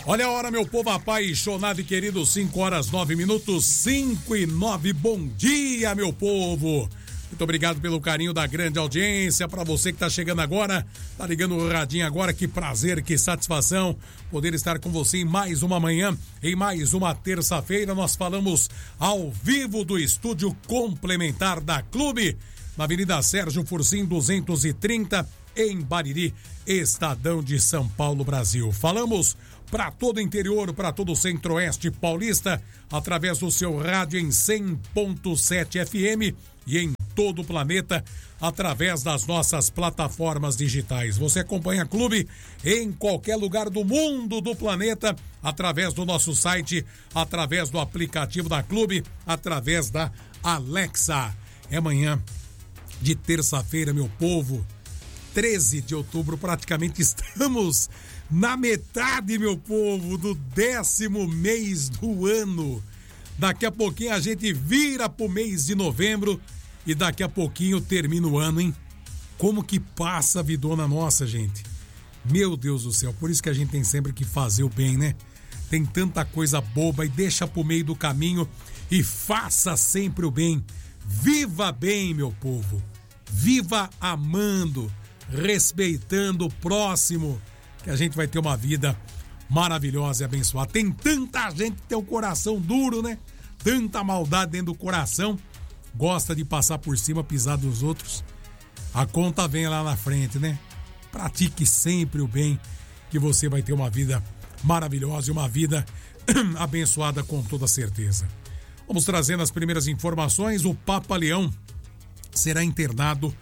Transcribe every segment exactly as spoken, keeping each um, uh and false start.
Olha a hora, meu povo apaixonado e querido, cinco horas nove minutos, cinco e nove. Bom dia, meu povo. Muito obrigado pelo carinho da grande audiência. Para você que tá chegando agora, tá ligando o radinho agora, que prazer, que satisfação poder estar com você em mais uma manhã, em mais uma terça-feira. Nós falamos ao vivo do estúdio complementar da Clube, na Avenida Sérgio Fursim duzentos e trinta, em Bariri, Estadão de São Paulo, Brasil. Falamos para todo o interior, para todo o centro-oeste paulista, através do seu rádio em cem ponto sete F M e em todo o planeta, através das nossas plataformas digitais. Você acompanha a Clube em qualquer lugar do mundo, do planeta, através do nosso site, através do aplicativo da Clube, através da Alexa. É manhã de terça-feira, meu povo, treze de outubro, praticamente estamos na metade, meu povo, do décimo mês do ano. Daqui a pouquinho a gente vira pro mês de novembro e daqui a pouquinho termina o ano, hein? Como que passa a vidona nossa, gente? Meu Deus do céu, por isso que a gente tem sempre que fazer o bem, né? Tem tanta coisa boba e deixa pro meio do caminho e faça sempre o bem. Viva bem, meu povo. Viva amando, respeitando o próximo, que a gente vai ter uma vida maravilhosa e abençoada. Tem tanta gente que tem o coração duro, né? Tanta maldade dentro do coração, gosta de passar por cima, pisar dos outros. A conta vem lá na frente, né? Pratique sempre o bem, que você vai ter uma vida maravilhosa e uma vida abençoada com toda certeza. Vamos trazendo as primeiras informações. O Papa Leão será internado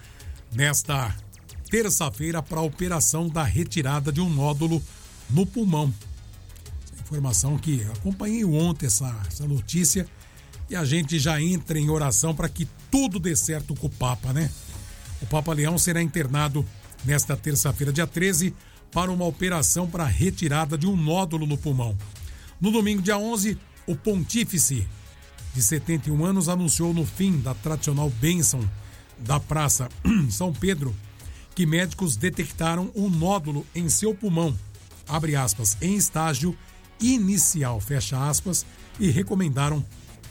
nesta terça-feira para a operação da retirada de um nódulo no pulmão. Essa informação que acompanhei ontem, essa, essa notícia, e a gente já entra em oração para que tudo dê certo com o Papa, né? O Papa Leão será internado nesta terça-feira, dia treze, para uma operação para a retirada de um nódulo no pulmão. No domingo, dia onze, o pontífice de setenta e um anos anunciou no fim da tradicional bênção da Praça São Pedro que médicos detectaram um nódulo em seu pulmão, abre aspas, em estágio inicial, fecha aspas, e recomendaram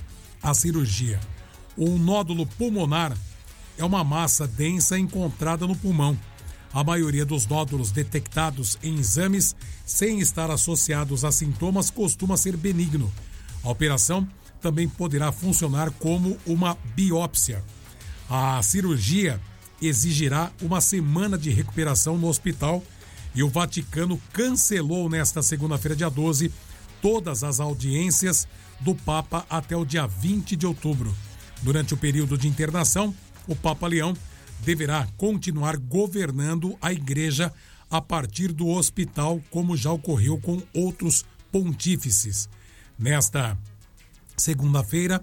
a cirurgia. O nódulo pulmonar é uma massa densa encontrada no pulmão. A maioria dos nódulos detectados em exames sem estar associados a sintomas costuma ser benigno. A operação também poderá funcionar como uma biópsia. A cirurgia exigirá uma semana de recuperação no hospital e o Vaticano cancelou nesta segunda-feira, dia doze, todas as audiências do Papa até o dia vinte de outubro. Durante o período de internação, o Papa Leão deverá continuar governando a Igreja a partir do hospital, como já ocorreu com outros pontífices. Nesta segunda-feira,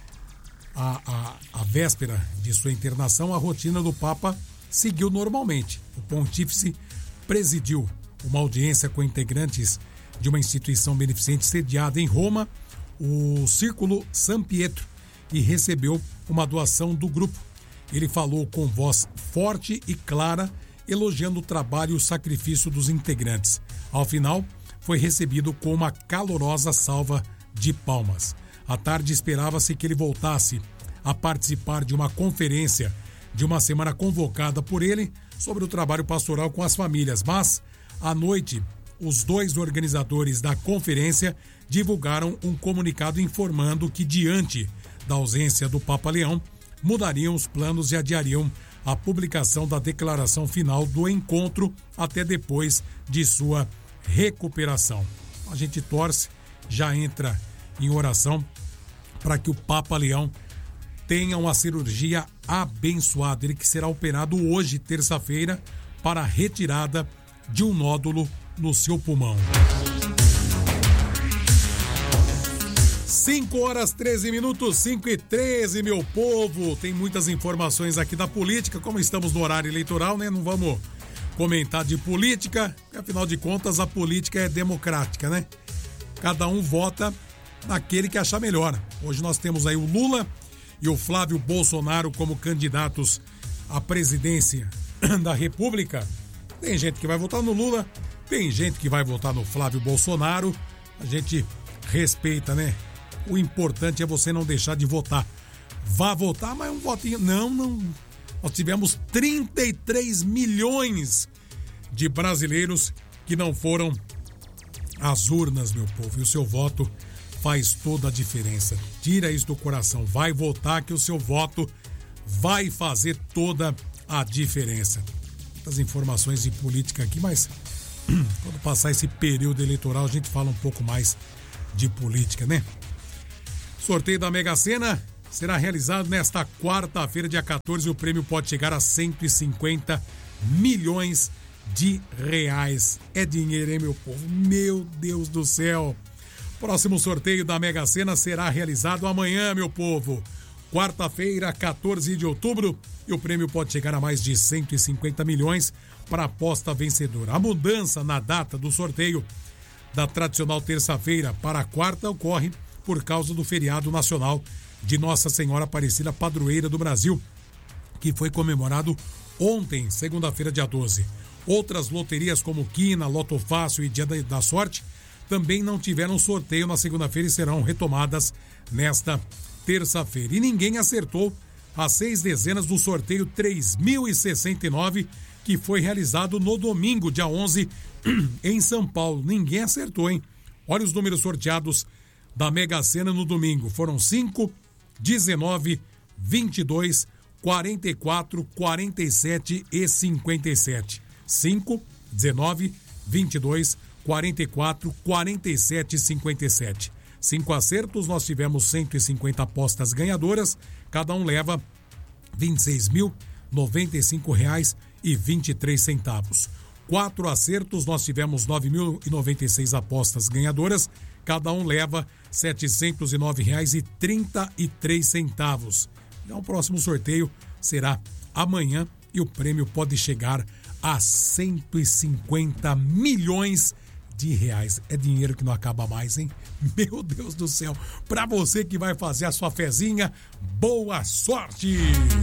A, a, a véspera de sua internação, a rotina do Papa seguiu normalmente. O pontífice presidiu uma audiência com integrantes de uma instituição beneficente sediada em Roma, o Círculo San Pietro, e recebeu uma doação do grupo. Ele falou com voz forte e clara, elogiando o trabalho e o sacrifício dos integrantes. Ao final, foi recebido com uma calorosa salva de palmas. À tarde, esperava-se que ele voltasse a participar de uma conferência de uma semana convocada por ele sobre o trabalho pastoral com as famílias. Mas, à noite, os dois organizadores da conferência divulgaram um comunicado informando que, diante da ausência do Papa Leão, mudariam os planos e adiariam a publicação da declaração final do encontro até depois de sua recuperação. A gente torce, já entra em oração para que o Papa Leão tenha uma cirurgia abençoada. Ele que será operado hoje, terça-feira, para a retirada de um nódulo no seu pulmão. cinco horas treze minutos, cinco e treze, meu povo. Tem muitas informações aqui da política, como estamos no horário eleitoral, né? Não vamos comentar de política, porque afinal de contas a política é democrática, né? Cada um vota naquele que achar melhor. Hoje nós temos aí o Lula e o Flávio Bolsonaro como candidatos à presidência da República. Tem gente que vai votar no Lula, Tem gente que vai votar no Flávio Bolsonaro, a gente respeita, né? O importante é você não deixar de votar. Vá votar, mas um votinho. Não, não. Nós tivemos trinta e três milhões de brasileiros que não foram às urnas, meu povo. E o seu voto faz toda a diferença. Tira isso do coração. Vai votar que o seu voto vai fazer toda a diferença. Muitas informações de política aqui, mas quando passar esse período eleitoral a gente fala um pouco mais de política, né? Sorteio da Mega Sena será realizado nesta quarta-feira, dia quatorze. O prêmio pode chegar a cento e cinquenta milhões de reais. É dinheiro, hein, meu povo? Meu Deus do céu! Próximo sorteio da Mega Sena será realizado amanhã, meu povo. Quarta-feira, quatorze de outubro. E o prêmio pode chegar a mais de cento e cinquenta milhões para a aposta vencedora. A mudança na data do sorteio da tradicional terça-feira para a quarta ocorre por causa do feriado nacional de Nossa Senhora Aparecida, padroeira do Brasil, que foi comemorado ontem, segunda-feira, dia doze. Outras loterias como Quina, Loto Fácil e Dia da Sorte também não tiveram sorteio na segunda-feira e serão retomadas nesta terça-feira. E ninguém acertou as seis dezenas do sorteio três mil e sessenta e nove, que foi realizado no domingo, dia onze, em São Paulo. Ninguém acertou, hein? Olha os números sorteados da Mega Sena no domingo. Foram cinco, dezenove, vinte e dois, quarenta e quatro, quarenta e sete e cinquenta e sete. cinco, dezenove, vinte e dois, quarenta e quatro, quarenta e sete e cinquenta e sete. Cinco acertos, nós tivemos cento e cinquenta apostas ganhadoras, cada um leva vinte e seis mil, noventa e cinco reais e vinte e três centavos. Quatro acertos, nós tivemos nove mil e noventa e seis apostas ganhadoras, cada um leva setecentos e nove reais e trinta e três centavos. Então, o próximo sorteio será amanhã e o prêmio pode chegar a cento e cinquenta milhões de reais. É dinheiro que não acaba mais, hein? Meu Deus do céu. Para você que vai fazer a sua fezinha, boa sorte!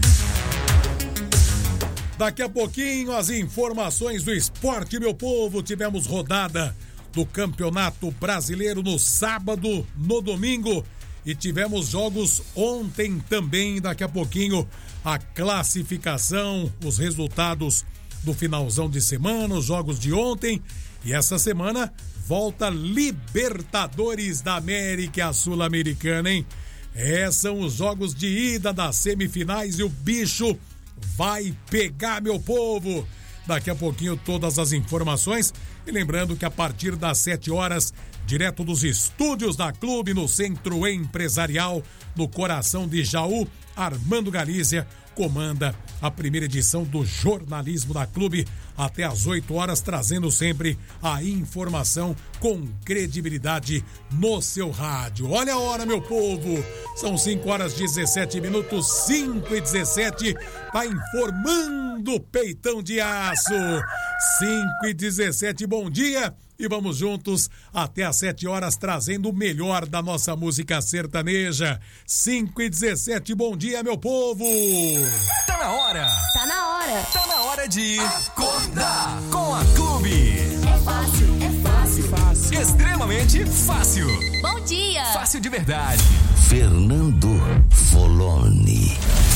Daqui a pouquinho as informações do esporte, meu povo. Tivemos rodada do Campeonato Brasileiro no sábado, no domingo, e tivemos jogos ontem também. Daqui a pouquinho a classificação, os resultados do finalzão de semana, os jogos de ontem. E essa semana volta Libertadores da América, a Sul-Americana, hein? É, são os jogos de ida das semifinais e o bicho vai pegar, meu povo. Daqui a pouquinho todas as informações. E lembrando que a partir das sete horas, direto dos estúdios da Clube, no Centro Empresarial, no coração de Jaú, Armando Galícia comanda a primeira edição do Jornalismo da Clube até às oito horas, trazendo sempre a informação com credibilidade no seu rádio. Olha a hora, meu povo, são cinco horas e dezessete minutos, cinco e dezessete, tá informando Peitão de Aço. cinco e dezessete, bom dia. E vamos juntos até às sete horas, trazendo o melhor da nossa música sertaneja. cinco e dezessete, bom dia, meu povo! Tá na hora! Tá na hora! Tá na hora de acordar com a Clube! É fácil, é fácil, fácil. Extremamente fácil! Bom dia! Fácil de verdade! Fernando Foloni.